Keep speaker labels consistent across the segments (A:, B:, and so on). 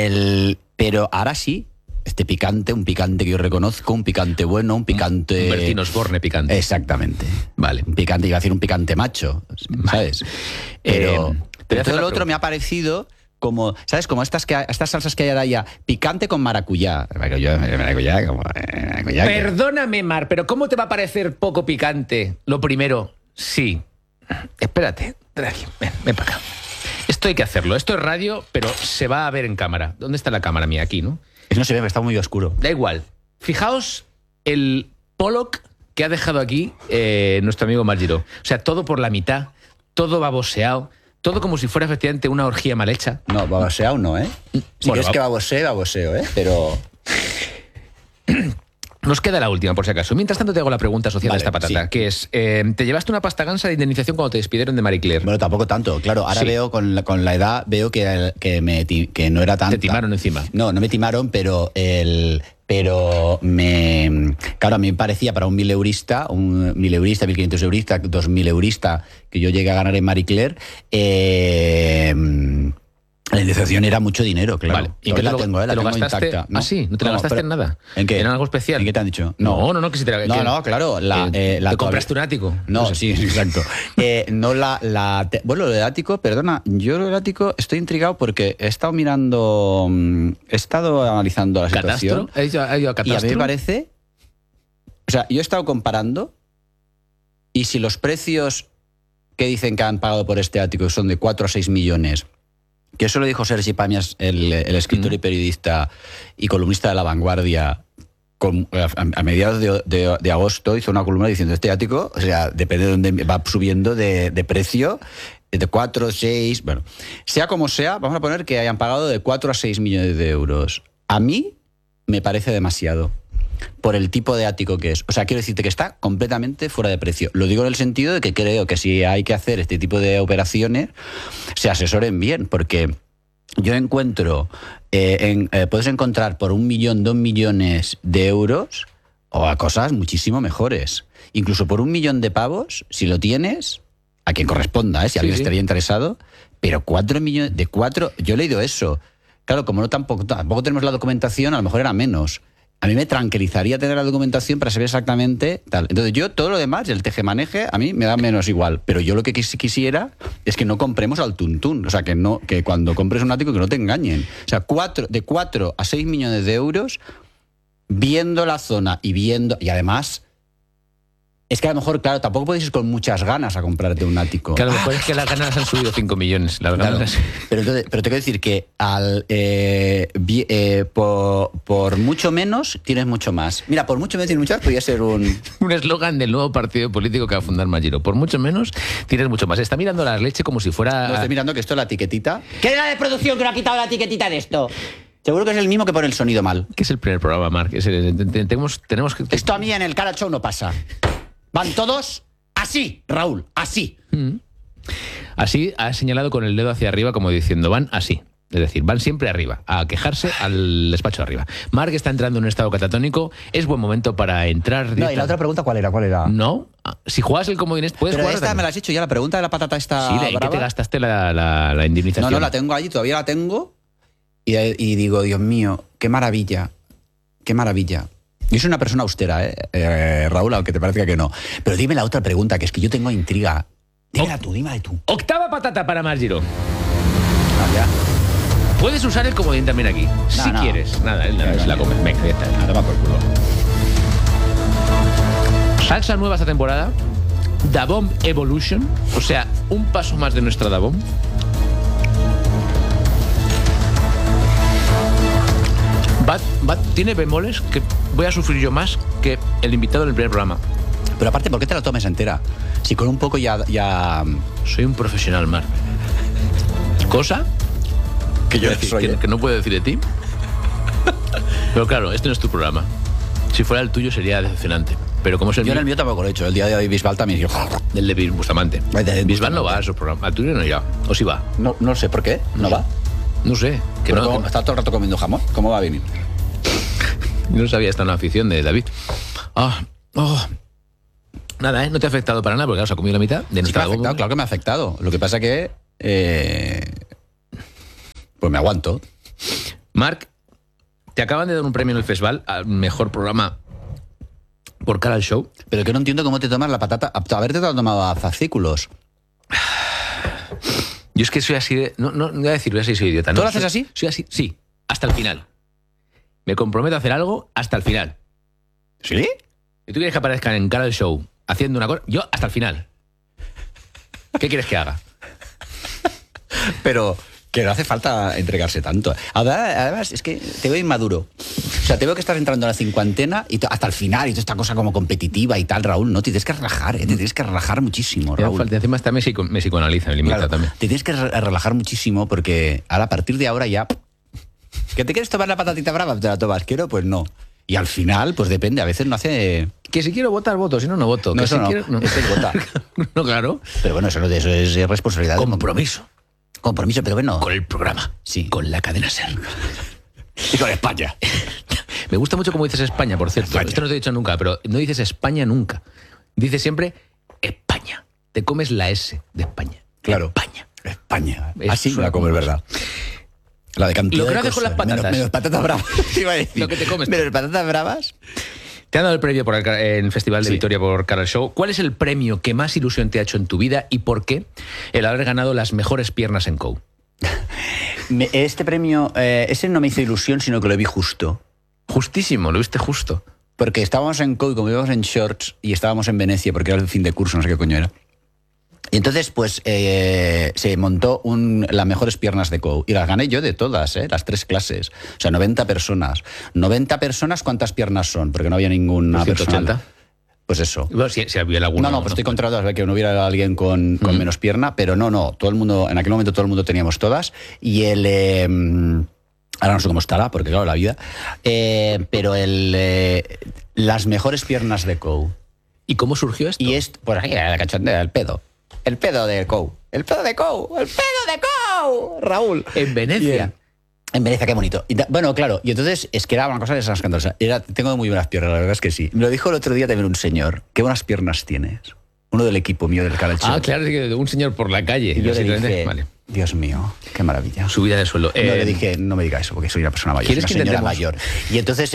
A: Pero ahora sí, un picante que yo reconozco, un picante bueno, un picante...
B: Un Bertín Osborne picante.
A: Exactamente.
B: Vale.
A: Un picante, iba a decir un picante macho, ¿sabes? Pero todo lo otro me ha parecido como, ¿sabes? Como estas salsas que hay ahora ya, picante con maracuyá. Maracuyá.
B: Perdóname, Mar, pero ¿cómo te va a parecer poco picante? Lo primero, sí. Espérate, ven para acá. Esto hay que hacerlo. Esto es radio, pero se va a ver en cámara. ¿Dónde está la cámara mía? Aquí, ¿no?
A: No se ve, está muy oscuro.
B: Da igual. Fijaos el Pollock que ha dejado aquí nuestro amigo Marc Giró. O sea, todo por la mitad, todo baboseado, todo como si fuera efectivamente una orgía mal hecha.
A: No, baboseado no, ¿eh? Si
B: bueno,
A: es que baboseo, ¿eh? Pero...
B: Nos queda la última, por si acaso. Mientras tanto, te hago la pregunta social de esta patata, que es, ¿te llevaste una pasta gansa de indemnización cuando te despidieron de Marie Claire?
A: Bueno, tampoco tanto. Claro, ahora veo con la edad, veo que no era tanta.
B: Te timaron encima.
A: No me timaron, pero claro, a mí me parecía para un 1.500 eurista, 2.000 eurista que yo llegué a ganar en Marie Claire, la indemnización era mucho dinero, claro.
B: Vale. ¿Y qué
A: la tengo, la tengo
B: gastaste?
A: intacta. ¿No?
B: ¿Ah, sí? ¿No te la gastaste en nada?
A: ¿En qué?
B: ¿En algo especial?
A: ¿En qué te han dicho?
B: No, que si te la...
A: No, claro.
B: ¿Te compraste un ático?
A: No, sí, exacto. Bueno, lo del ático, perdona, yo lo del ático estoy intrigado porque he estado analizando la situación.
B: ¿Ha ido a Catastro?
A: Y a mí me parece... O sea, yo he estado comparando y si los precios que dicen que han pagado por este ático son de 4 a 6 millones... Que eso lo dijo Sergi Pàmies, el escritor y periodista y columnista de La Vanguardia, a mediados de agosto hizo una columna diciendo este ático, o sea, depende de dónde va subiendo de precio, de 4, 6... Bueno, sea como sea, vamos a poner que hayan pagado de 4 a 6 millones de euros. A mí me parece demasiado por el tipo de ático que es. O sea, quiero decirte que está completamente fuera de precio. Lo digo en el sentido de que creo que si hay que hacer este tipo de operaciones, se asesoren bien, porque yo encuentro, puedes encontrar por 1 millón, 2 millones de euros o a cosas muchísimo mejores. Incluso por 1 millón de pavos, si lo tienes, a quien corresponda, si alguien estaría interesado, pero 4 millones, yo he leído eso. Claro, como tampoco tenemos la documentación, a lo mejor era menos. A mí me tranquilizaría tener la documentación para saber exactamente tal. Entonces yo todo lo demás, el tejemaneje, a mí me da menos igual. Pero yo lo que quisiera es que no compremos al tuntún. O sea, que cuando compres un ático que no te engañen. O sea, de 4 a 6 millones de euros, viendo la zona y además... Es que a lo mejor, claro, tampoco puedes ir con muchas ganas a comprarte un ático.
B: Claro, a lo mejor es que las ganas han subido 5 millones. Las ganas...
A: Claro. Pero te quiero decir que por mucho menos tienes mucho más. Mira, por mucho menos tienes mucho más, podría ser un
B: eslogan del nuevo partido político que va a fundar Marc Giró. Por mucho menos tienes mucho más. Está mirando la leche como si fuera...
A: No, estoy mirando que esto es la etiquetita. ¿Qué era de producción que no ha quitado la etiquetita de esto? Seguro que es el mismo que pone el sonido mal.
B: ¿Qué es el primer programa, Marc? Tenemos que...
A: Esto a mí en el Cara Show no pasa. Van todos así, Raúl, así.
B: Así ha señalado con el dedo hacia arriba como diciendo, van así. Es decir, van siempre arriba, a quejarse al despacho de arriba. Marc está entrando en un estado catatónico, es buen momento para entrar...
A: No, y la otra pregunta, ¿cuál era?
B: No, si juegas el comodín, puedes
A: pero
B: jugar...
A: Pero esta me la has hecho ya, la pregunta de la patata está...
B: Sí, ¿en qué te gastaste la indemnización?
A: No, la tengo allí, todavía la tengo. Y digo, Dios mío, qué maravilla, qué maravilla. Yo soy una persona austera, Raúl, aunque te parezca que no. Pero dime la otra pregunta, que es que yo tengo intriga. Dímela tú.
B: Octava patata para Marc Giró.
A: Ya.
B: Puedes usar el comodín también aquí, si quieres. Nada, él se la come. Venga, ya está.
A: Toma por culo.
B: Salsa nueva esta temporada. Da Bomb Evolution. O sea, un paso más de nuestra Da Bomb. Tiene bemoles que voy a sufrir yo más que el invitado del primer programa.
A: Pero aparte, ¿por qué te la tomes entera? Si con un poco ya...
B: Soy un profesional, Marc. Cosa
A: que yo
B: que no puedo decir de ti. Pero claro, este no es tu programa. Si fuera el tuyo sería decepcionante. Pero como es el
A: mío... Yo en el mío tampoco lo he hecho. El día de hoy Bisbal también dijo...
B: El de Bustamante. Bisbal no va a esos programas. Al tuyo no irá. ¿O sí va?
A: No sé por qué. ¿No va?
B: No sé. Que no,
A: está todo el rato comiendo jamón. ¿Cómo va a venir?
B: No sabía esta una afición de David. Nada, no te ha afectado para nada porque claro, se ha comido la mitad de nuestra...
A: Sí, me ha afectado, claro que me ha afectado. Lo que pasa que... pues me aguanto.
B: Marc, te acaban de dar un premio en el festival al mejor programa por cara al show.
A: Pero que no entiendo cómo te tomas la patata. Haberte tomado a fascículos.
B: Yo es que soy así de... No voy a decir, soy idiota.
A: ¿Tú
B: no,
A: lo haces así?
B: Soy así, sí, hasta el final. Me comprometo a hacer algo hasta el final.
A: ¿Sí?
B: Si tú quieres que aparezcan en cara al show haciendo una cosa, yo hasta el final. ¿Qué quieres que haga?
A: Pero que no hace falta entregarse tanto. Además, es que te veo inmaduro. O sea, te veo que estás entrando a la cincuentena y hasta el final y toda esta cosa como competitiva y tal, Raúl. No, te tienes que relajar, te tienes que relajar muchísimo, Raúl.
B: Encima está me psicoanaliza, me limita también.
A: Te tienes que relajar muchísimo porque ahora, a partir de ahora ya... ¿Que te quieres tomar la patatita brava? ¿Te la tomas? ¿Quiero? Pues no. Y al final, pues depende, a veces no hace...
B: Que si quiero votar, voto, si no, no voto.
A: No,
B: que
A: eso
B: si
A: no,
B: quiero, no.
A: eso es votar.
B: No, claro.
A: Pero bueno, eso es responsabilidad.
B: Compromiso.
A: Compromiso, pero bueno.
B: Con el programa.
A: Sí.
B: Con la cadena SER.
A: Y con España.
B: Me gusta mucho cómo dices España, por cierto.
A: España.
B: Esto no te he dicho nunca, pero no dices España nunca. Dices siempre España. Te comes la S de España.
A: Claro.
B: España.
A: España.
B: Es
A: Así me
B: suena
A: la como, es
B: como
A: verdad. La de cantidad
B: Lo que
A: de
B: no haces con
A: cosas.
B: las patatas.
A: Menos patatas bravas. Te iba a decir.
B: Lo que te comes.
A: Menos patatas bravas.
B: Te han dado el premio por el Festival de
A: Sí.
B: Vitoria por Cara al Show. ¿Cuál es el premio que más ilusión te ha hecho en tu vida y por qué el haber ganado las mejores piernas en COU?
A: Este premio, ese no me hizo ilusión, sino que lo vi justo.
B: Justísimo, lo viste justo.
A: Porque estábamos en COU, como íbamos en shorts, y estábamos en Venecia, porque era el fin de curso, no sé qué coño era. Y entonces, pues, se montó las mejores piernas de COU. Y las gané yo de todas, las 3 clases. O sea, 90 personas. 90 personas, ¿cuántas piernas son? Porque no había ninguna
B: Pues 180.
A: persona. Pues eso.
B: Bueno, si había alguna.
A: No, pues estoy contratado a que no hubiera alguien con menos pierna, pero no, todo el mundo, en aquel momento todo el mundo teníamos todas. Y ahora no sé cómo estará, porque claro, la vida. Pero las mejores piernas de COU.
B: ¿Y cómo surgió esto?
A: Y por aquí, la cachondea, el pedo. El pedo de COU. El pedo de COU. El pedo de COU. Raúl.
B: En Venecia.
A: En Venecia, qué bonito. Bueno, claro, y entonces es que era una cosa escandalosa. Tengo muy buenas piernas, la verdad es que sí. Me lo dijo el otro día también un señor. Qué buenas piernas tienes. Uno del equipo mío del Cara al Show.
B: Ah, claro, de un señor por la calle.
A: Y yo le dije,
B: vale.
A: Dios mío, qué maravilla.
B: Subida de sueldo.
A: No, le dije, no me diga eso, porque soy una persona mayor.
B: ¿Quieres
A: una
B: que
A: señora
B: intentemos?
A: mayor. Y entonces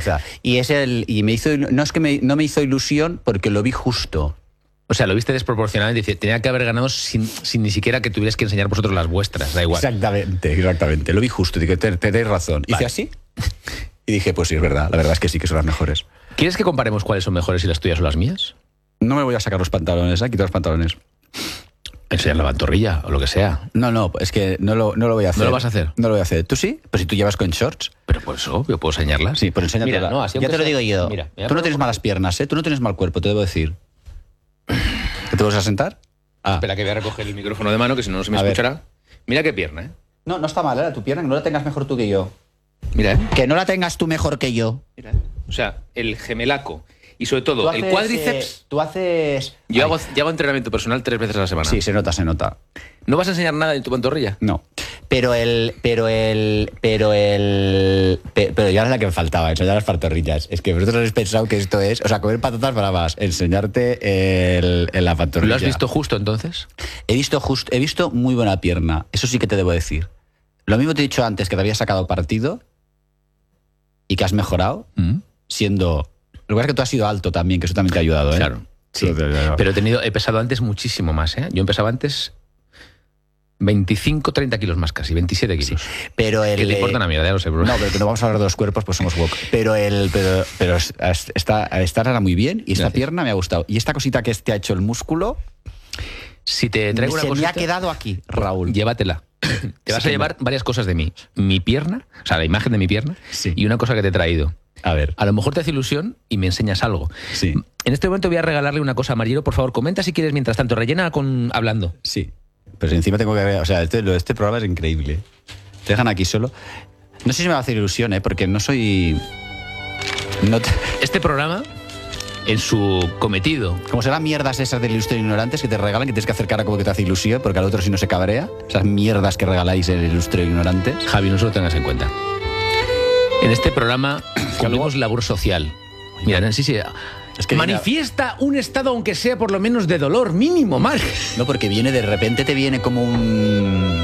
A: y me hizo, no es que no me hizo ilusión porque lo vi justo.
B: O sea, lo viste desproporcionadamente. Dice, tenía que haber ganado sin ni siquiera que tuvierais que enseñar vosotros las vuestras. Da igual.
A: Exactamente. Lo vi justo. Dije, tenéis razón.
B: Vale.
A: Hice así. Y dije, pues sí, es verdad. La verdad es que sí, que son las mejores.
B: ¿Quieres que comparemos cuáles son mejores, si las tuyas o las mías?
A: No me voy a sacar los pantalones, quitar los pantalones.
B: Enseñar la pantorrilla o lo que sea.
A: No, es que no lo voy a hacer.
B: ¿No lo vas a hacer?
A: No lo voy a hacer. ¿Tú sí? Pues si tú llevas con shorts.
B: Pero por eso yo puedo enseñarlas.
A: Sí, pues enséñate.
B: Mira, no, así
A: ya te lo
B: aunque
A: digo
B: sea-
A: yo.
B: Mira,
A: Tú no tienes malas piernas, ¿eh? Tú no tienes mal cuerpo, te debo decir. ¿Te vas a sentar? Ah.
B: Espera, que voy a recoger el micrófono de mano, que si no se me
A: A ver.
B: escuchará. Mira qué pierna, ¿eh?
A: No está mal, tu pierna, que no la tengas mejor tú que yo.
B: Mira, ¿eh?
A: Que no la tengas tú mejor que yo.
B: Mira, ¿eh? O sea, el gemelaco y sobre
A: Tú
B: todo
A: haces,
B: el cuádriceps.
A: tú haces...
B: Yo
A: Ay,
B: hago entrenamiento personal 3 veces a la semana.
A: Sí, se nota.
B: ¿No vas a enseñar nada en tu pantorrilla?
A: No. Pero ya es la que me faltaba, enseñar las pantorrillas. Es que vosotros habéis pensado que esto es, o sea, comer patatas bravas, enseñarte en la pantorrilla.
B: ¿Lo has visto justo entonces?
A: He visto muy buena pierna, eso sí que te debo decir. Lo mismo te he dicho antes, que te habías sacado partido y que has mejorado, siendo... Lo que pasa es que tú has sido alto también, que eso también te ha ayudado, ¿eh?
B: Claro. Sí. Pero he pesado antes muchísimo más, ¿eh? Yo empezaba antes 25, 30 kilos más casi, 27 kilos.
A: Sí. Pero
B: ¿Qué te importa una mierda? Ya lo sé, bro.
A: No, pero que no vamos a hablar de los cuerpos, pues somos woke. Pero esta ahora muy bien y esta
B: Gracias.
A: pierna me ha gustado. Y esta cosita que te ha hecho el músculo,
B: Si te traigo una
A: se me
B: cosita,
A: ha quedado aquí, Raúl.
B: llévatela. Te vas
A: Sí,
B: a llevar varias cosas de mí. Mi pierna, o sea, la imagen de mi pierna,
A: Sí.
B: y una cosa que te he traído.
A: A ver.
B: A lo mejor te hace ilusión y me enseñas algo.
A: Sí.
B: En este momento voy a regalarle una cosa a Mariero. Por favor, comenta si quieres mientras tanto. Rellena hablando.
A: Sí. Pero si encima tengo que ver... O sea, este programa es increíble. Te dejan aquí solo. No sé si me va a hacer ilusión, porque no soy...
B: Este programa, en su cometido,
A: Como serán mierdas esas del Ilustre Ignorantes que te regalan, que tienes que hacer cara como que te hace ilusión, porque al otro si no se cabrea. Esas mierdas que regaláis en el Ilustre Ignorantes.
B: Javi, no se lo tengas en cuenta. En este programa cumplimos labor social. Mira, sí.
A: Es que
B: Manifiesta un estado, aunque sea por lo menos de dolor mínimo, Marc.
A: No, porque viene de repente, te viene como un...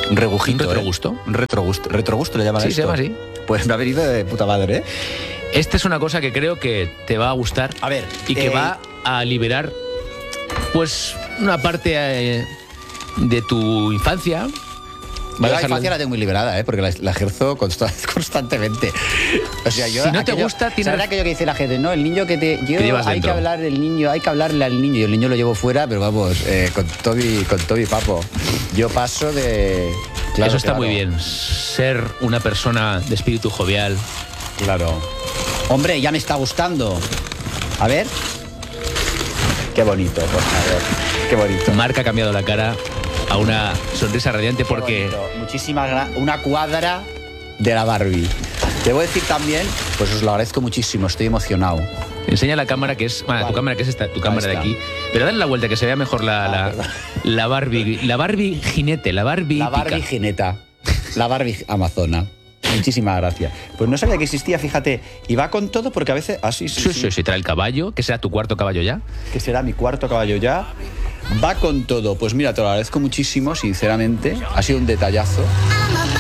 A: Regujito.
B: ¿Un retrogusto?
A: Un retrogusto. ¿Retrogusto le llaman
B: Sí,
A: esto?
B: se llama así.
A: Pues me ha venido de puta madre, ¿eh?
B: Esta es una cosa que creo que te va a gustar.
A: A ver,
B: y que va a liberar, pues, una parte de tu infancia.
A: Yo la infancia la tengo muy liberada, porque la ejerzo constantemente. O sea, yo,
B: si no te gusta, tienes...
A: ¿sabes aquello que dice la gente? No, el niño que te... Yo,
B: llevas
A: hay
B: dentro.
A: que hablar del niño, hay que hablarle al niño. Y el niño lo llevo fuera, pero vamos, con todo mi papo. Yo paso de... Claro,
B: eso está
A: claro.
B: muy bien. Ser una persona de espíritu jovial.
A: Claro. Hombre, ya me está gustando. A ver. Qué bonito, por favor. Qué bonito.
B: Marc ha cambiado la cara a una sonrisa radiante
A: Qué
B: porque...
A: bonito. Una cuadra de la Barbie. Debo decir también, pues os lo agradezco muchísimo, estoy emocionado.
B: Enseña la cámara que es... Bueno,
A: Vale.
B: tu cámara que es esta, tu cámara de
A: está.
B: aquí. Pero dale la vuelta, que se vea mejor la Barbie. La Barbie jinete, la Barbie
A: La Barbie
B: hípica.
A: jineta. La Barbie amazona. Muchísimas gracias. Pues no sabía que existía, fíjate. Y va con todo porque a veces... Ah, sí.
B: Sí, trae el caballo, que será tu cuarto caballo ya.
A: Que será mi cuarto caballo ya. Va con todo. Pues mira, te lo agradezco muchísimo, sinceramente. Ha sido un detallazo.